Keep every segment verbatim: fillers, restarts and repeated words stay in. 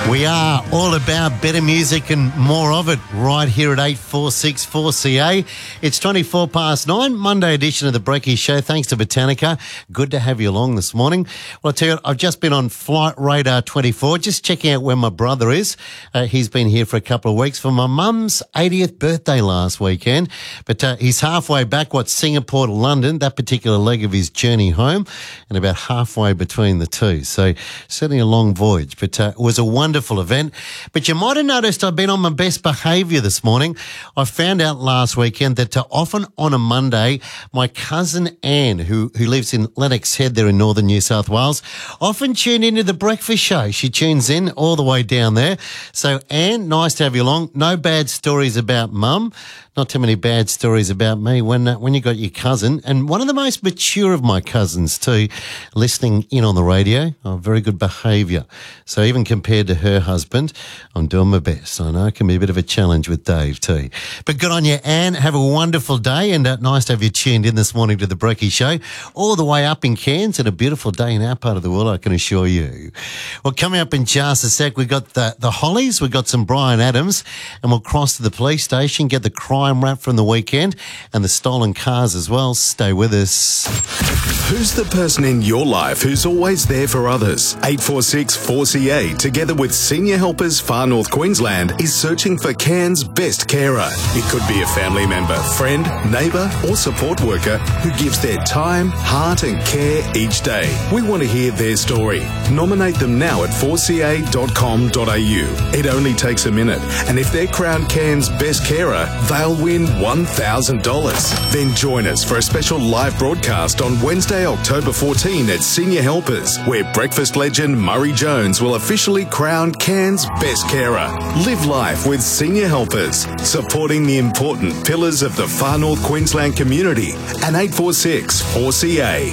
We are all about better music and more of it right here at eight four six four C A. It's twenty-four past nine, Monday edition of the Breaky Show. Thanks to Botanica. Good to have you along this morning. Well, I tell you, I've just been on Flight Radar twenty-four, just checking out where my brother is. Uh, he's been here for a couple of weeks for my mum's eightieth birthday last weekend. But uh, he's halfway back, what, Singapore to London, that particular leg of his journey home, and about halfway between the two. So certainly a long voyage, but uh, it was a wonderful event. But you might have noticed I've been on my best behaviour this morning. I found out last weekend that uh, often on a Monday, my cousin Anne, who, who lives in Lennox Head there in northern New South Wales, often tuned into the breakfast show. She tunes in all the way down there. So Anne, nice to have you along. No bad stories about mum. Not too many bad stories about me when uh, when you got your cousin, and one of the most mature of my cousins too, listening in on the radio. Oh, very good behaviour. So even compared to her husband, I'm doing my best. I know it can be a bit of a challenge with Dave too. But good on you, Anne. Have a wonderful day, and uh, nice to have you tuned in this morning to the Breaky Show, all the way up in Cairns, and a beautiful day in our part of the world, I can assure you. Well, coming up in just a sec, we've got the, the Hollies, we've got some Bryan Adams, and we'll cross to the police station, get the crime wrap from the weekend and the stolen cars as well. Stay with us. Who's the person in your life who's always there for others? eight four six four C A, together with Senior Helpers Far North Queensland, is searching for Cairns' best carer. It could be a family member, friend, neighbour or support worker who gives their time, heart and care each day. We want to hear their story. Nominate them now at four c a dot com dot a u. It only takes a minute, and if they're crowned Cairns' best carer, they'll win one thousand dollars. Then join us for a special live broadcast on Wednesday, October fourteenth at Senior Helpers, where breakfast legend Murray Jones will officially crown Cairns' best carer. Live life with Senior Helpers, supporting the important pillars of the Far North Queensland community, and eight four six four C A.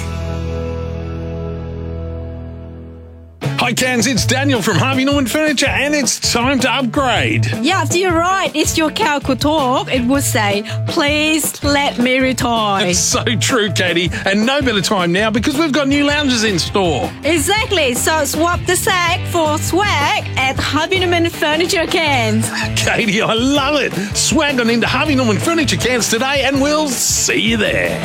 Hi Cairns, it's Daniel from Harvey Norman Furniture, and it's time to upgrade. Yes, you're right. It's your cow could talk. It would say, please let me retire. It's so true, Katie, and no better time now because we've got new lounges in store. Exactly. So swap the sack for swag at Harvey Norman Furniture Cairns. Katie, I love it. Swag on into Harvey Norman Furniture Cairns today, and we'll see you there.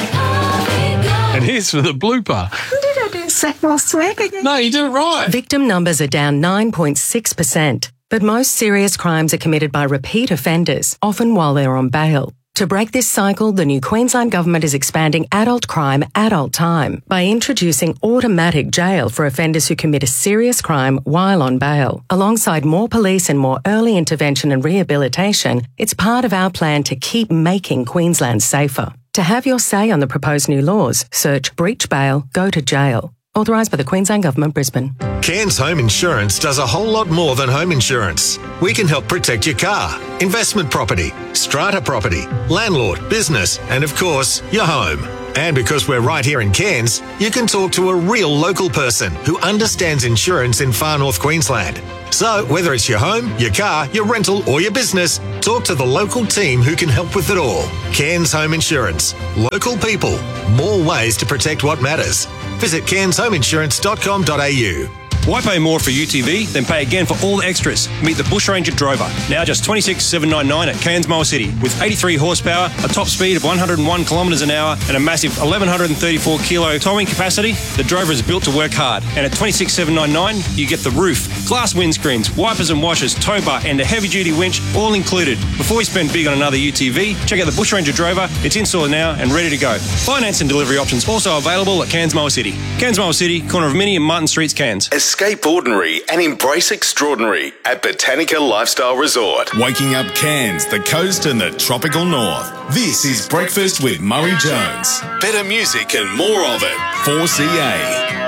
And here's for the blooper. Did I do sack more swag again? No, you did it right. Victim numbers are down nine point six percent, but most serious crimes are committed by repeat offenders, often while they're on bail. To break this cycle, the new Queensland Government is expanding adult crime, adult time by introducing automatic jail for offenders who commit a serious crime while on bail. Alongside more police and more early intervention and rehabilitation, it's part of our plan to keep making Queensland safer. To have your say on the proposed new laws, search breach bail, go to jail. Authorised by the Queensland Government, Brisbane. Cairns Home Insurance does a whole lot more than home insurance. We can help protect your car, investment property, strata property, landlord, business, and of course, your home. And because we're right here in Cairns, you can talk to a real local person who understands insurance in Far North Queensland. So whether it's your home, your car, your rental or your business, talk to the local team who can help with it all. Cairns Home Insurance. Local people. More ways to protect what matters. Visit cairns home insurance dot com dot a u. Why pay more for U T V than pay again for all the extras? Meet the Bushranger Drover, now just twenty-six thousand seven hundred ninety-nine dollars at Cairns Mower City. With eighty-three horsepower, a top speed of one hundred one kilometres an hour and a massive eleven thirty-four kilo towing capacity, the Drover is built to work hard. And at twenty-six thousand seven hundred ninety-nine dollars, you get the roof, glass windscreens, wipers and washers, tow bar and a heavy-duty winch, all included. Before we spend big on another U T V, check out the Bushranger Drover. It's in store now and ready to go. Finance and delivery options also available at Cairns Mower City. Cairns Mower City, corner of Minnie and Martin Streets, Cairns. Escape ordinary and embrace extraordinary at Botanica Lifestyle Resort. Waking up Cairns, the coast and the tropical north. This is Breakfast with Murray Jones. Better music and more of it. four C A.